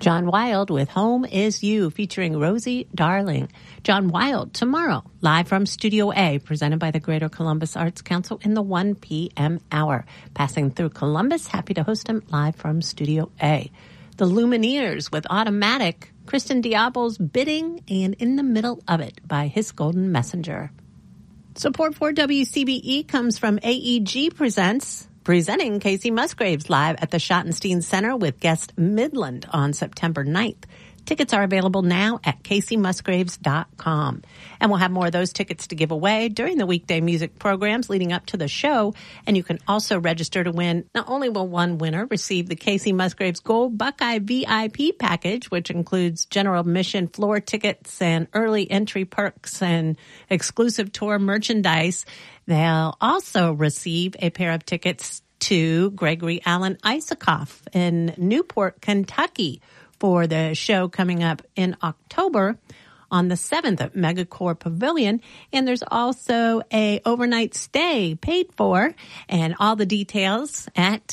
John Wilde with Home Is You, featuring Rosie Darling. John Wilde tomorrow, live from Studio A, presented by the Greater Columbus Arts Council in the 1 p.m. hour. Passing through Columbus, happy to host him live from Studio A. The Lumineers with Automatic, Kristen Diablo's Bidding, and In the Middle of It by His Golden Messenger. Support for WCBE comes from AEG Presents, presenting Casey Musgraves live at the Schottenstein Center with guest Midland on September 9th. Tickets are available now at CaseyMusgraves.com. And we'll have more of those tickets to give away during the weekday music programs leading up to the show. And you can also register to win. Not only will one winner receive the Casey Musgraves Gold Buckeye VIP package, which includes general admission floor tickets and early entry perks and exclusive tour merchandise, they'll also receive a pair of tickets to Gregory Alan Isikoff in Newport, Kentucky, for the show coming up in October on the 7th at Megacore Pavilion. And there's also a overnight stay paid for, and all the details at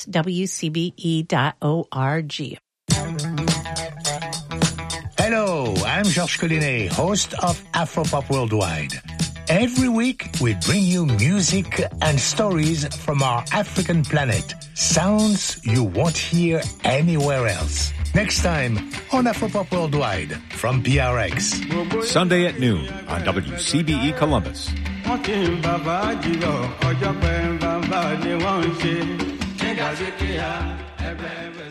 wcbe.org. Hello, I'm Georges Collinet, host of Afropop Worldwide. Every week, we bring you music and stories from our African planet. Sounds you won't hear anywhere else. Next time on Afropop Worldwide from PRX. Sunday at noon on WCBE Columbus.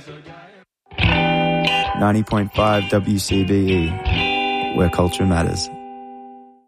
90.5 WCBE, where culture matters.